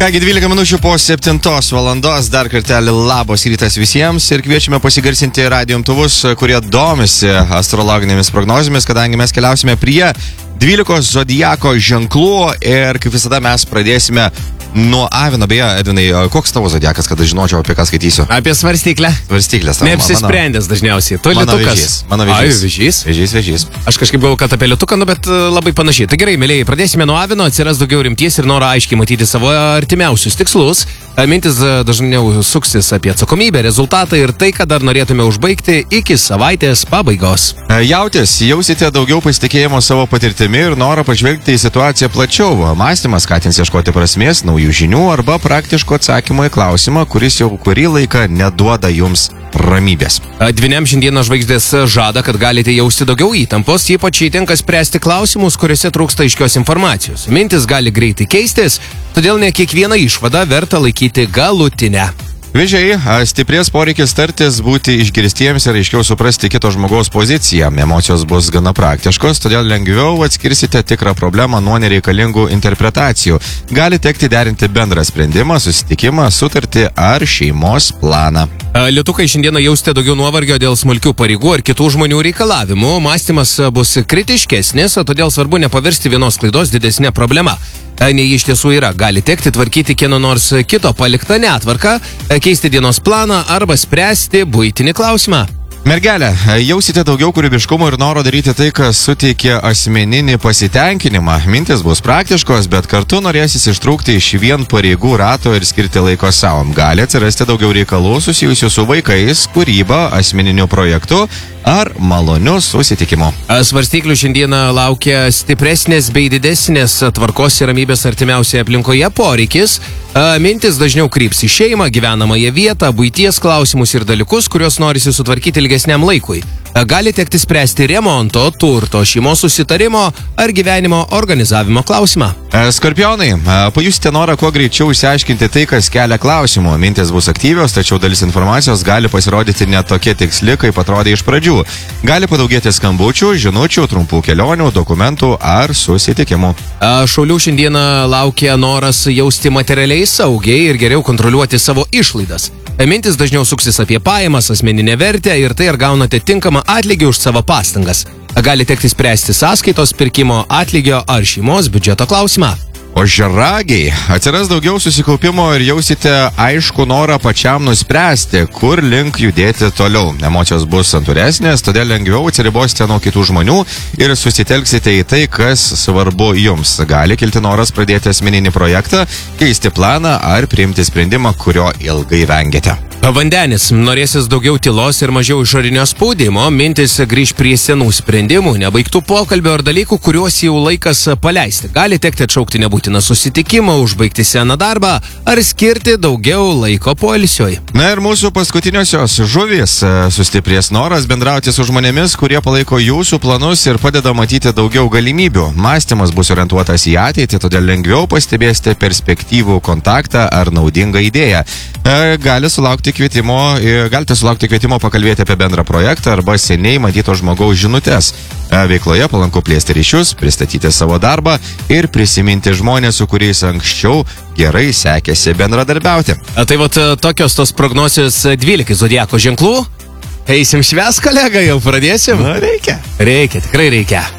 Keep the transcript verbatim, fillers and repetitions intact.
Kągi, dvylika minučių po septintos valandos, dar kartelį labas rytas visiems ir kviečiame pasigarsinti radijo imtuvus, kurie domisi astrologinėmis prognozėmis, kadangi mes keliausime prie dvylikos zodiako ženklų ir kaip visada mes pradėsime nuo avino. Beje, Edvinai, koks tavo zodiakas, kad aš žinočiau, apie ką skaitysiu? Apie svarstyklę. Svarstyklės. Neapsisprendęs dažniausiai. Tu mano lietukas. Vėžys. Mano vėžys. Ai, vėžys. Vėžys, vėžys. Aš kažkaip galvoju, kad apie lietuką, nu, bet uh, labai panašiai. Tai gerai, mėlyjei, pradėsime nuo avino, atsiras daugiau rimties ir noro aiškiai matyti savo artimiausius tikslus. Mintis dažniau suksis apie atsakomybę, rezultatą ir tai, ką dar norėtume užbaigti iki savaitės pabaigos. Jautis, jausite daugiau pasitikėjimo savo patirtimi ir norą pažvelgti į situaciją plačiau. Mąstymas skatins ieškoti prasmės, naujų žinių arba praktiško atsakymo į klausimą, kuris jau kurį laiką neduoda jums ramybės. Dvyniam šiandieną žvaigždės žada, kad galite jausti daugiau įtampos, ypač įtinka spręsti klausimus, kuriuose trūksta aiškios informacijos. Mintis gali greitai keistis, todėl ne kiekvieną išvadą verta laikyti galutinę. Vėžiai, stiprės poreikis tartis, būti išgirstiems ir aiškiau suprasti kito žmogaus poziciją. Emocijos bus gana praktiškos, todėl lengviau atskirsite tikrą problemą nuo nereikalingų interpretacijų. Gali tekti derinti bendrą sprendimą, susitikimą, sutartį ar šeimos planą. Lietukai šiandieną jausite daugiau nuovargio dėl smulkių pareigų ar kitų žmonių reikalavimų. Mąstymas bus kritiškesnis, todėl svarbu nepavirsti vienos klaidos didesnė problema. Nei iš tiesų yra, gali tekti tvarkyti kieno nors kito paliktą netvarką, keisti dienos planą arba spręsti buitinį klausimą. Mergelė, jausite daugiau kūrybiškumo ir noro daryti tai, kas suteikia asmeninį pasitenkinimą. Mintis bus praktiškos, bet kartu norėsis ištrūkti iš vien pareigų rato ir skirti laiko savo. Gali atsirasti daugiau reikalų susijusių su vaikais, kūryba, asmeniniu projektu ar maloniu susitikimu. Svarstyklių šiandieną laukia stipresnės bei didesnės tvarkos ir ramybės artimiausioje aplinkoje poreikis. Mintis dažniau kryps į šeimą, gyvenamąją vietą, buities klausimus ir dalykus, kuriuos norisi sutvarkyti ilgesniam laikui. Gali tekti spręsti remonto, turto, šeimos susitarimo ar gyvenimo organizavimo klausimą. Skorpionai, pajusite norą kuo greičiau išsiaiškinti tai, kas kelia klausimų. Mintis bus aktyvios, tačiau dalis informacijos gali pasirodyti ne tokia tiksli, kaip atrodė iš pradžių. Gali padaugėti skambučių, žinučių, trumpų kelionių, dokumentų ar susitikimų. Šaulių šiandieną laukia noras jausti materialiai saugiai ir geriau kontroliuoti savo išlaidas. Mintis dažniau suksis apie pajamas, asmeninę vertę ir tai, ar gaunate tinkamą atlygį už savo pastangas. Gali tekti spręsti sąskaitos, pirkimo, atlygio ar šeimos biudžeto klausimą. O žiragiai, atsiras daugiau susikaupimo ir jausite aišku norą pačiam nuspręsti, kur link judėti toliau. Emocijos bus santūresnės, todėl lengviau atsiribosite nuo kitų žmonių ir susitelksite į tai, kas svarbu jums. Gali kilti noras pradėti asmeninį projektą, keisti planą ar priimti sprendimą, kurio ilgai vengėte. Vandenis, norėsis daugiau tylos ir mažiau išorinio spaudimo, mintis grįž prie senų sprendimų, nebaigtų pokalbio ar dalykų, kuriuos jau laikas paleisti. Gali tekti atšaukti nebūtiną susitikimą, užbaigti seną darbą ar skirti daugiau laiko poilsiui. Na ir mūsų paskutiniosios žuvys, sustiprės noras bendrauti su žmonėmis, kurie palaiko jūsų planus ir padeda matyti daugiau galimybių. Mąstymas bus orientuotas į ateitį, todėl lengviau pastebėsite perspektyvų kontaktą ar naudingą idėją. Gali sulaukti kvietimo, galite sulaukti kvietimo pakalbėti apie bendrą projektą arba seniai matyto žmogaus žinutes. Veikloje palanku plėsti ryšius, pristatyti savo darbą ir prisiminti žmonės, su kuriais anksčiau gerai sekėsi bendradarbiauti. Tai vat tokios tos prognozijos dvylikai zodiako ženklų. Eisim švęs, kolega, jau pradėsim? Na, reikia. Reikia, tikrai reikia.